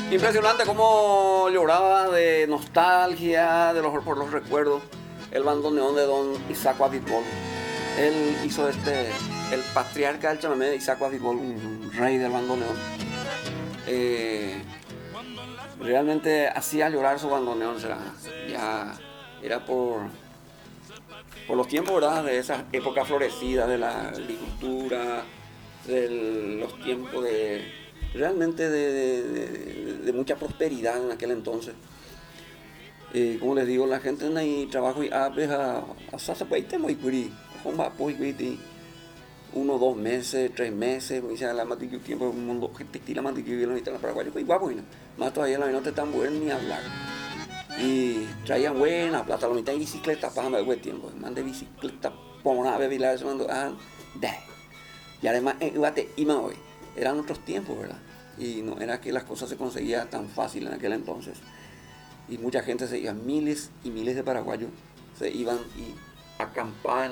Impresionante cómo lloraba de nostalgia por los recuerdos el bandoneón de don Isaac Abitbol. Él hizo el patriarca del chamamé, Isaac Abitbol, un rey del bandoneón. Realmente hacía llorar su bandoneón, ya era por los tiempos, ¿verdad? De esa época florecida de la agricultura, de los tiempos realmente de mucha prosperidad en aquel entonces. Como les digo, la gente no hay trabajo y a 1 o 2 meses, 3 meses, me dicen la mantiquilla tiempo un mundo que textila mantiquilla no está en Paraguay, pues guapo, más todavía la no te tan bueno ni hablar. Y traían buena plata, la mitad de bicicleta para de buen tiempo, mandé bicicleta por una bebilar se mandó y además hoy eran otros tiempos, ¿verdad? Y no era que las cosas se conseguían tan fácil en aquel entonces. Y mucha gente se iba, miles y miles de paraguayos se iban y acampaban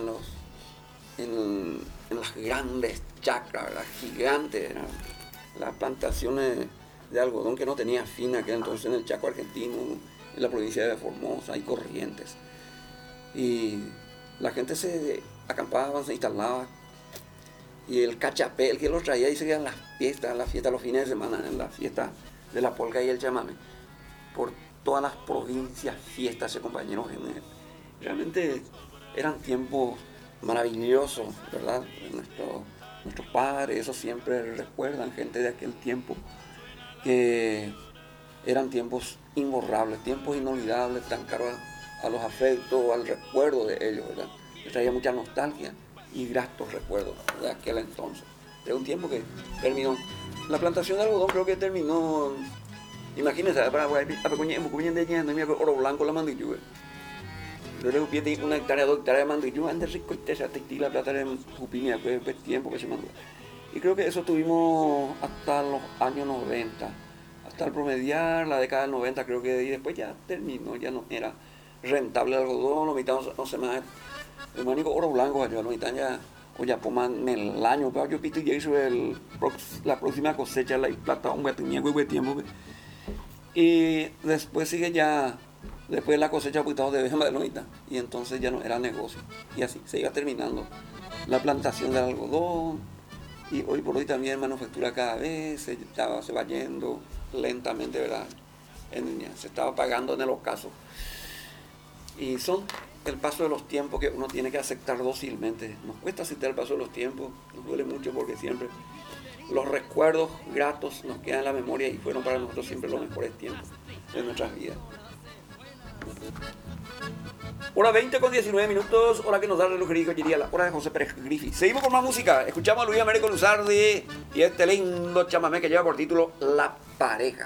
en las grandes chacras, ¿verdad? Gigantes, ¿verdad? Las plantaciones de algodón que no tenía fin en aquel entonces en el Chaco argentino, en la provincia de Formosa y Corrientes. Y la gente se acampaba, se instalaba. Y el cachapé, el que los traía y seguían las fiestas los fines de semana, en las fiestas de la polca y el chamamé. Por todas las provincias, fiestas, compañeros. Realmente eran tiempos maravillosos, ¿verdad? Nuestros padres, eso siempre recuerdan, gente de aquel tiempo, que eran tiempos imborrables, tiempos inolvidables, tan caros a los afectos, al recuerdo de ellos, ¿verdad? Les traía mucha nostalgia y gratos recuerdos de aquel entonces. De un tiempo que terminó. La plantación de algodón creo que terminó, imagínense, para oro blanco la mandillú. Luego pide 1 hectárea, 2 hectáreas de mandillú, ande rico y te se textila plata de jupinia, pues tiempo que se mandó. Y creo que eso tuvimos hasta los años 90, hasta el promediar la década del 90, creo que y después ya terminó, ya no era rentable el algodón, los mitad no se más. El manico oro blanco, yo lo ya o ya poman en el año, pero yo pito ya hizo la próxima cosecha la plata un buen tiempo. Y después sigue ya, después la cosecha pues de vez en mitad, y entonces ya no era negocio. Y así se iba terminando la plantación del algodón, y hoy por hoy también manufactura cada vez se va yendo lentamente, ¿verdad? Se estaba pagando en el ocaso. Y son el paso de los tiempos que uno tiene que aceptar dócilmente. Nos cuesta aceptar el paso de los tiempos, nos duele mucho porque siempre los recuerdos gratos nos quedan en la memoria y fueron para nosotros siempre los mejores tiempos de nuestras vidas. Hora 20 con 19 minutos, hora que nos da el reloj diría la hora de José Pérez Griffith. Seguimos con más música, escuchamos a Luis Américo Luzardi y este lindo chamamé que lleva por título La Pareja.